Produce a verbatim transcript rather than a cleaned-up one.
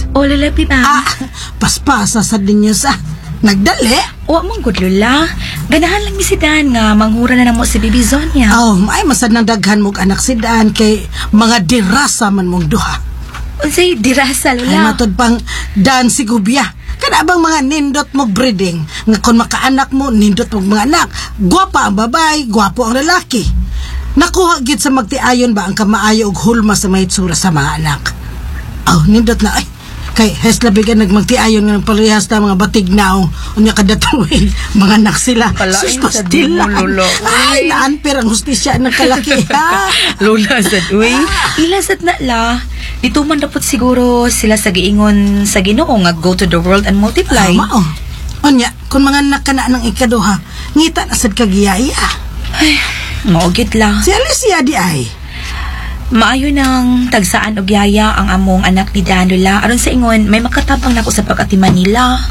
O, Lola, pinang. Ah, paspasa sa dinyo sa. Nagdali? Wa mong good, Lola. Ganahan lang mi si Dan nga manghura na namo si Bibi Zonia. Oh, may masad ng daghan mong anak si Dan kay mga dirasa man mong duha. Unsay dirasa, Ay Lola? matod pang Dan si Gubya. Kana bang mga nindot mo breeding nga kon makaanak mo nindot mo mga anak. Gwapa ang babae, gwapo ang lalaki. Nakuha gid sa magtiayon ba ang kamaayo og hulma sa mahitsura sa mga anak. Oh, nindot na ay. Kay Hesla bigan nagmagtiayon nga ng parehas na mga batig naong unya kada tuig mga anak sila. Kalain Sus, sa pastila. dumo, Lolo. Ay, naanper ang hustisya ng kalaki. Ha? Lola, sad, uy. Ilasad na la. Dito man dapat siguro sila sa giingon sa Ginoo nga go to the world and multiply. Ah, mao. Unya, kung mga anak ka na ng ikaduha, ngita na sad kagiyaya. Ay, maugit la. Si Alicia di ay. Maayo ng tagsaan og yaya ang among anak ni Dan, Lola. Aron sa ingon, may makatabang na ko sa pag-atiman nila.